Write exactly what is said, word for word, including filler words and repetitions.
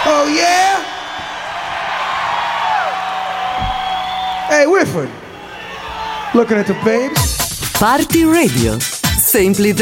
Oh, yeah? Hey, Whitford. Looking at the babes. Party Radio. Simply